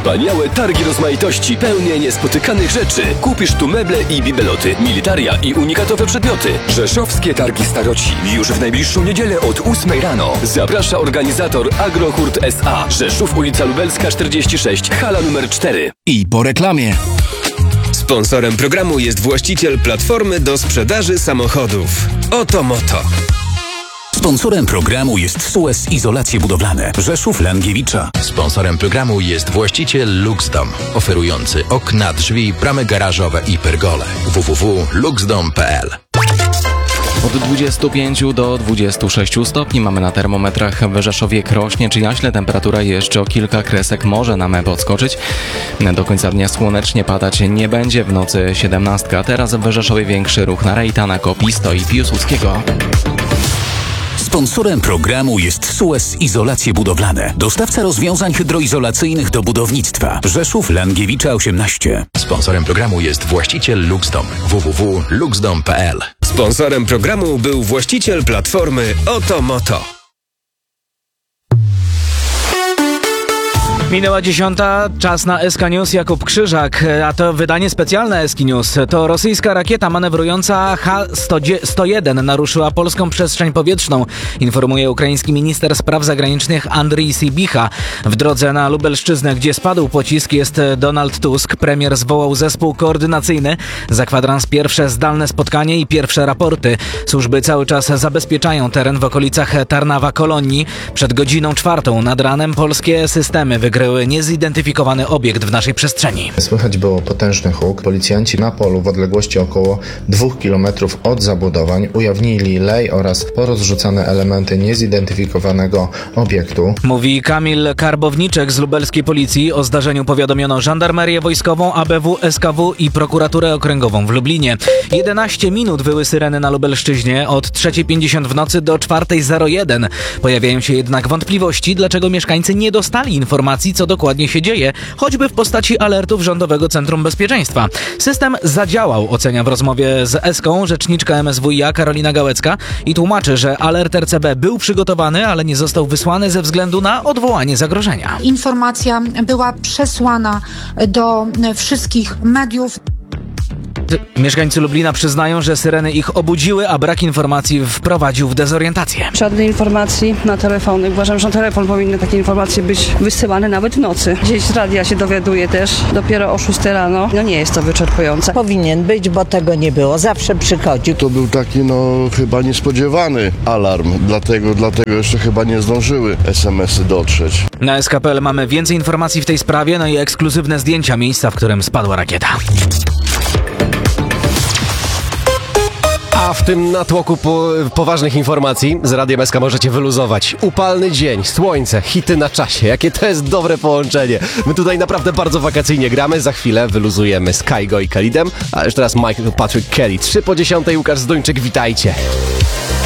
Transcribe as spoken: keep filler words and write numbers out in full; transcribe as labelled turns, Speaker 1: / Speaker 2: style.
Speaker 1: Wspaniałe targi rozmaitości, pełne niespotykanych rzeczy. Kupisz tu meble i bibeloty, militaria i unikatowe przedmioty. Rzeszowskie Targi Staroci. Już w najbliższą niedzielę od ósmej rano. Zaprasza organizator Agrohurt S A. Rzeszów, ulica Lubelska czterdzieści sześć, hala numer cztery.
Speaker 2: I po reklamie.
Speaker 3: Sponsorem programu jest właściciel platformy do sprzedaży samochodów. Oto Moto.
Speaker 2: Sponsorem programu jest Suez Izolacje Budowlane. Rzeszów Langiewicza.
Speaker 4: Sponsorem programu jest właściciel Luxdom, oferujący okna, drzwi, bramy garażowe i pergole. w w w kropka luxdom kropka p l.
Speaker 5: Od dwudziestu pięciu do dwudziestu sześciu stopni mamy na termometrach w Rzeszowie, Krośnie czy Jaśle. Temperatura jeszcze o kilka kresek może nam podskoczyć. Do końca dnia słonecznie padać nie będzie. W nocy siedemnastka. Teraz w Rzeszowie większy ruch na Rejtana, Kopisto i Piłsudskiego.
Speaker 2: Sponsorem programu jest Suez Izolacje Budowlane. Dostawca rozwiązań hydroizolacyjnych do budownictwa. Rzeszów Langiewicza osiemnaście.
Speaker 4: Sponsorem programu jest właściciel Luxdom. w w w kropka luxdom kropka p l.
Speaker 3: Sponsorem programu był właściciel platformy Oto Moto.
Speaker 6: Minęła dziesiąta, czas na S K News. Jakub Krzyżak, a to wydanie specjalne S K News. To rosyjska rakieta manewrująca H sto jeden naruszyła polską przestrzeń powietrzną, informuje ukraiński minister spraw zagranicznych Andrii Sybicha. W drodze na Lubelszczyznę, gdzie spadł pocisk, jest Donald Tusk. Premier zwołał zespół koordynacyjny. Za kwadrans pierwsze zdalne spotkanie i pierwsze raporty. Służby cały czas zabezpieczają teren w okolicach Tarnawa-Kolonii. Przed godziną czwartą nad ranem polskie systemy wygrywały niezidentyfikowany obiekt w naszej przestrzeni.
Speaker 7: Słychać było potężny huk. Policjanci na polu w odległości około dwóch kilometrów od zabudowań ujawnili lej oraz porozrzucane elementy niezidentyfikowanego obiektu.
Speaker 6: Mówi Kamil Karbowniczek z lubelskiej policji. O zdarzeniu powiadomiono Żandarmerię Wojskową, A B W, S K W i Prokuraturę Okręgową w Lublinie. jedenaście minut wyły syreny na Lubelszczyźnie od trzeciej pięćdziesiąt w nocy do czwartej zero jeden. Pojawiają się jednak wątpliwości, dlaczego mieszkańcy nie dostali informacji, co dokładnie się dzieje, choćby w postaci alertów Rządowego Centrum Bezpieczeństwa. System zadziałał, ocenia w rozmowie z Eską rzeczniczka M S W i A Karolina Gałecka i tłumaczy, że alert R C B był przygotowany, ale nie został wysłany ze względu na odwołanie zagrożenia.
Speaker 8: Informacja była przesłana do wszystkich mediów.
Speaker 6: Mieszkańcy Lublina przyznają, że syreny ich obudziły, a brak informacji wprowadził w dezorientację.
Speaker 9: Żadnej informacji na telefony. Uważam, że na telefon powinny takie informacje być wysyłane nawet w nocy. Gdzieś z radia się dowiaduje też dopiero o szóstej rano. No nie jest to wyczerpujące.
Speaker 10: Powinien być, bo tego nie było. Zawsze przychodzi.
Speaker 11: To był taki no chyba niespodziewany alarm. Dlatego, dlatego jeszcze chyba nie zdążyły es em esy dotrzeć.
Speaker 6: Na S K kropka p l mamy więcej informacji w tej sprawie, no i ekskluzywne zdjęcia miejsca, w którym spadła rakieta.
Speaker 12: A w tym natłoku po, poważnych informacji z Radiem S K możecie wyluzować. Upalny dzień, słońce, hity na czasie. Jakie to jest dobre połączenie. My tutaj naprawdę bardzo wakacyjnie gramy. Za chwilę wyluzujemy z Kygo i Khalidem. A już teraz Michael Patrick Kelly. trzy po dziesiątej, Łukasz Zduńczyk, witajcie.